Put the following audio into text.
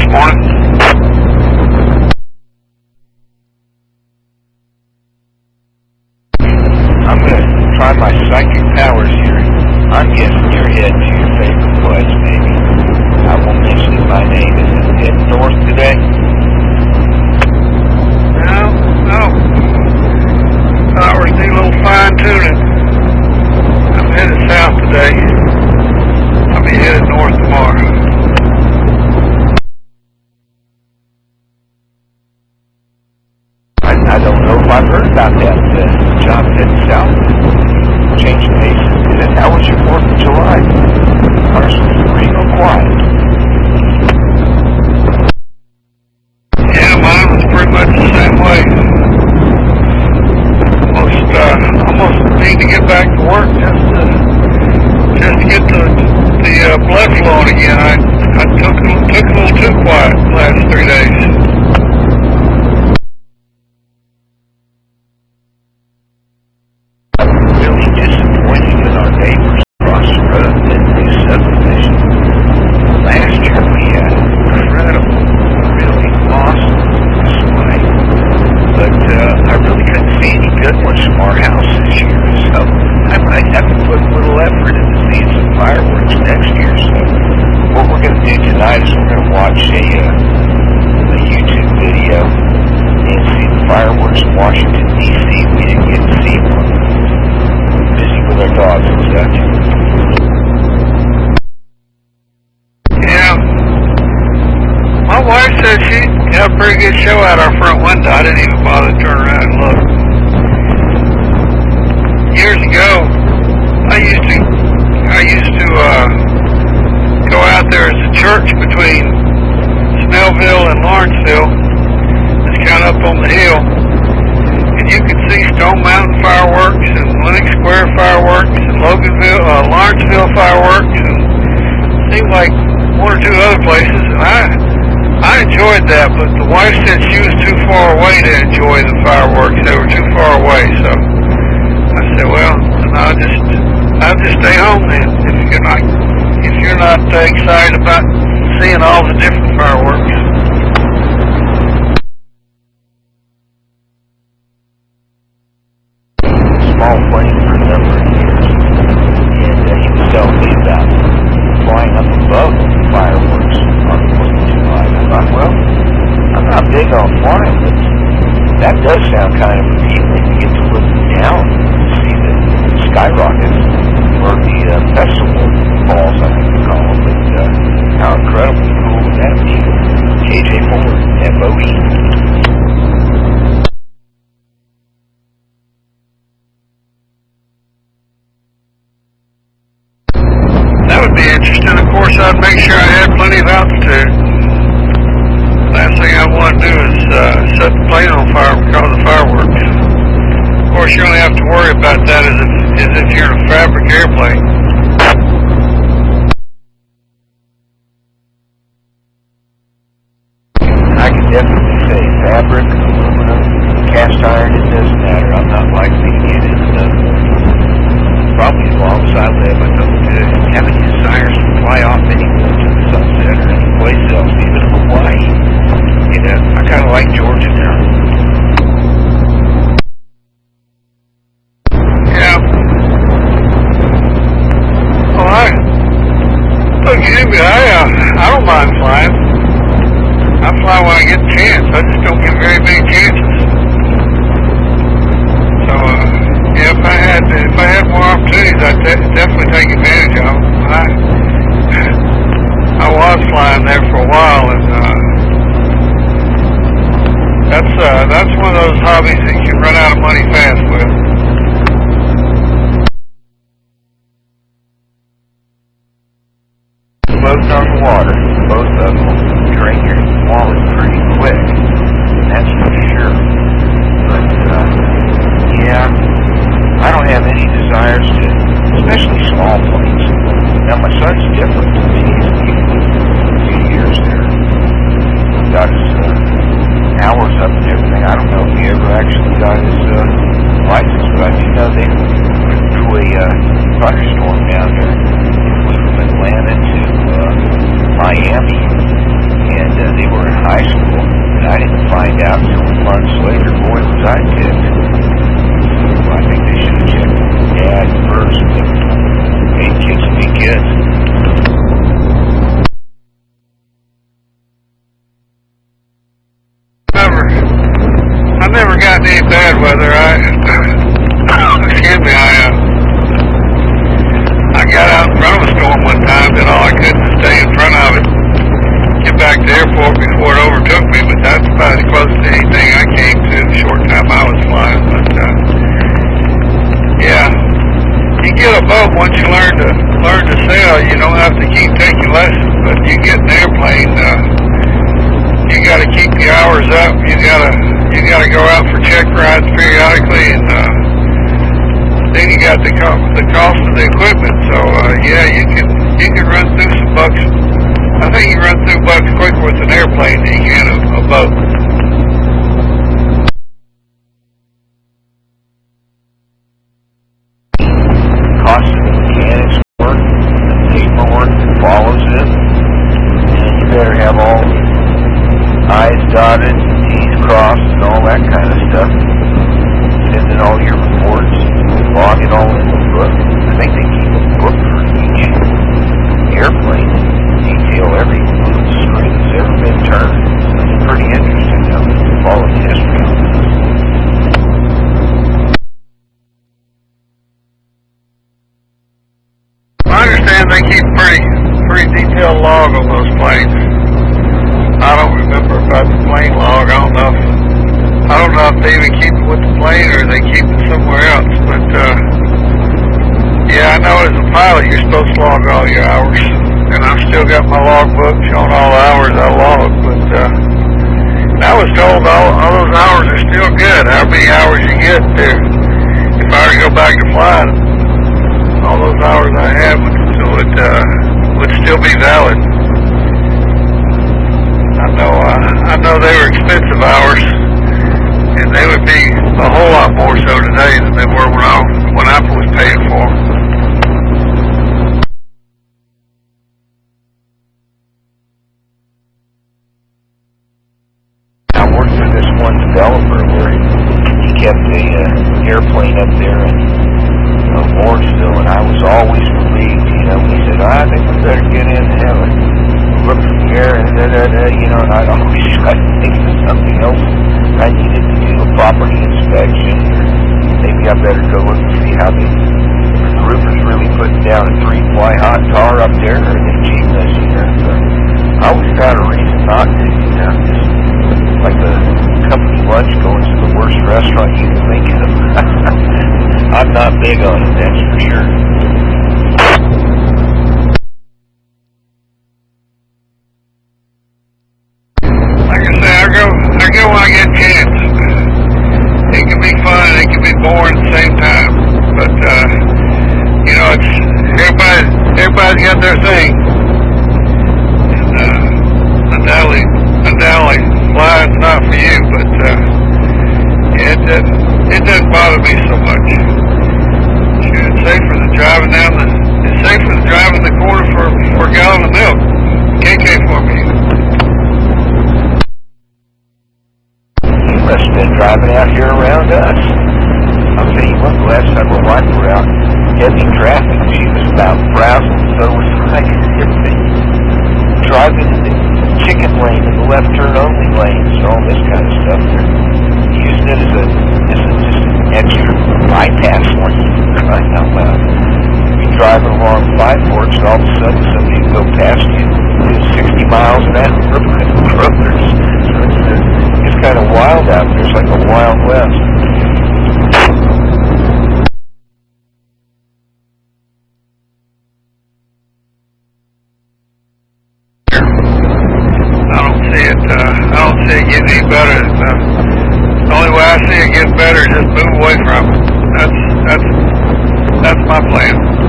Morning. I'm going to try my psychic powers here. I'm guessing you're heading to your favorite place, maybe. I won't mention my name. Is it heading north today? No. Thought we'd do a little fine tuning. I'm headed south today. I'll be headed north tomorrow. I don't know if I've heard about that. John heading south. Change the pace. How was your 4th of July? Ours was real quiet. Yeah, mine was pretty much the same way. Almost need to get back to work just to get the blood flowing again. I took a little too quiet the last 3 days. Pretty good show out our front window. I didn't even bother to turn around and look. Years ago, I used to go out there as a church between Snellville and Lawrenceville. It's kind of up on the hill, and you could see Stone Mountain fireworks and Lenox Square fireworks and Lawrenceville fireworks, and it seemed like 1 or 2 other places. And I enjoyed that, but the wife said she was too far away to enjoy the fireworks. They were too far away, so I said, well, I'll just stay home then. If you're not excited about seeing all the different fireworks. Small plane for a number of years, and he was telling me about flying up above fireworks on the 4th of July. I thought, well, I'm not big on flying, but that does sound kind of appealing. You get to look down and see the skyrockets, or the festival balls, I think they call them. But how incredibly cool would that be? KJ Moore, FOE. That would be interesting. Of course, I'd make sure I had plenty of altitude. Last thing I want to do is set the plane on fire because of fireworks. Of course, you only have to worry about that as if you're in a fabric airplane. I can definitely say fabric, aluminum, cast iron, it doesn't matter. I'm not likely to get into probably as long as I live. I don't have any desires to fly off anywhere to the sunset or any place else, even Hawaii. I kind of like Georgia now. Yeah. Well, I don't mind flying. I fly when I get a chance. I just don't get very many chances. So, yeah, if I had more opportunities, I'd definitely take advantage of them. I was flying there for a while, and that's one of those hobbies that you can run out of money fast with. Floating on the water, both of them drain your wallet pretty quick, that's for sure. But, yeah, I don't have any desires to, especially small planes. Now, my son's different. He's a few years there. Got his hours up and everything. I don't know if he ever actually got his license, but I do know they threw a thunderstorm down there. It flew from Atlanta to Miami, and they high school, and I didn't find out until months later. Boy, was I ticked. I think they should have checked Dad first, but hey, kids will be kids. I never got any bad weather. Excuse me, I got out in front of a storm one time, did all I could to stay in front of it, get back to the airport before it overtook me, but that's about as close to anything I came to the short time I was flying. But yeah, you get a boat once you learn to sail. You don't have to keep taking lessons, but you get an airplane, you got to keep the hours up. You got to go out for check rides periodically, and then you got the cost of the equipment. So yeah, you can run through some bucks. I think you run through bucks quicker with an airplane than you can a boat. Cost of the mechanics work, the paperwork that follows it, and you better have all I's dotted, T's crossed, and all that kind of stuff. Send in all your reports, log it all in the book. I think they keep a book for each airplane, detail every string that's ever been turned. It's pretty interesting to follow the history of this. I understand they keep pretty detailed log on those planes. I don't remember about the plane log. I don't know if they even keep it with the plane or they keep it somewhere else. But yeah, I know as a pilot you're supposed to log all your hours, and I've still got my log book showing all the hours I logged. But I was told all those hours are still good. How many hours you get there? If I were to go back to flying, all those hours I had would still be valid. I know they were expensive hours, and they would be a whole lot more so today than they were when I was paying for them. I worked for this one developer where he kept a airplane up there in Mooresville, and I was always relieved. He said, I think we better get in and have a look from the air, and and I'd always try to think of something else I needed to do, a property inspection, or maybe I better go look and see how the roofers really putting down a 3-ply hot tar up there, or they cheating us here. So I always got a reason not to, just like the company lunch going to the worst restaurant you can think of. I'm not big on it, that's for sure. I go when I get a chance. It can be fun, it can be boring at the same time. But it's everybody's got their thing. And undoubtedly flying's not for you, but it doesn't bother me so much. It's safer than driving the corner for a gallon of milk. KK for me. Must have been driving out here around us. I'll tell you what, the last time my wife were out, heavy traffic, she was about frazzled, so was I. Driving in the chicken lane and the left turn only lanes and all this kind of stuff. They're using it as just an extra bypass lane. Right out loud. You're driving along Five Forks, and all of a sudden somebody will go past you at 60 miles an hour. It's kind of wild out there. It's like a Wild West. I don't see it getting any better. The only way I see it getting better is just move away from it. That's my plan.